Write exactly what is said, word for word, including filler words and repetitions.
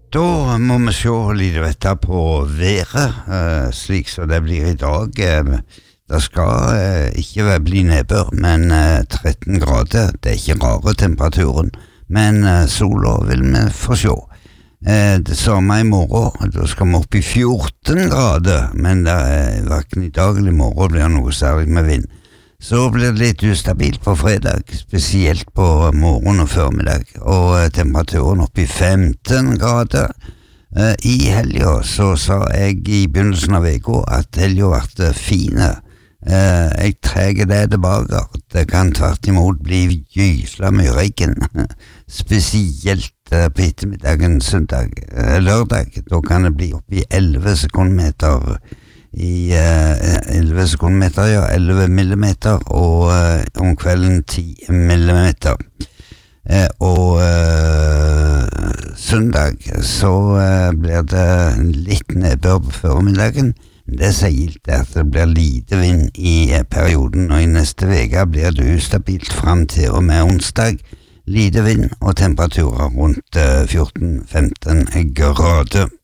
Da må vi se litt dette på været, eh, slik som det blir i dag. Eh, det skal eh, ikke være bli nedbør, men eh, tretten grader, det er ikke rare temperaturen, men eh, sola vil vi få se. Eh, det samme i morgen, da skal vi opp i fjorten grader, men det er hverken i dag eller i morgen blir noe særlig med vind. Så blir det litt ustabilt på fredag, spesielt på morgen og formiddag, og eh, temperaturen opp i femten grader. Eh, I helga så sa jeg i begynnelsen av veka at helga ble fine. Eh, jeg treger det tilbake. Det kan tvert imot bli gysla mye regn, spesielt eh, på ettermiddagen søndag, eh, lørdag. Da kan det bli opp i elleve sekundmeter i elleve uh, sekundmeter, ja, elleve millimeter, og uh, om kvelden ti millimeter. Uh, og uh, søndag så uh, blir det litt nedbør på formiddagen. Det sier gildt at det blir lite vind i uh, perioden, og i neste veka blir det ustabilt frem til og med onsdag. Lite vind og temperaturer rundt uh, fjorten til femten grader.